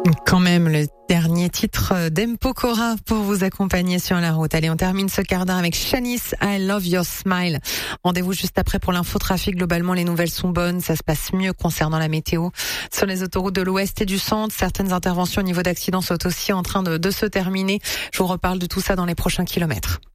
Quand même, le dernier titre d'Mpokora pour vous accompagner sur la route. Allez, on termine ce quart d'heure avec Shanice, I Love Your Smile. Rendez-vous juste après pour l'infotrafic. Globalement, les nouvelles sont bonnes. Ça se passe mieux concernant la météo. Sur les autoroutes de l'Ouest et du Centre, certaines interventions au niveau d'accidents sont aussi en train de se terminer. Je vous reparle de tout ça dans les prochains kilomètres.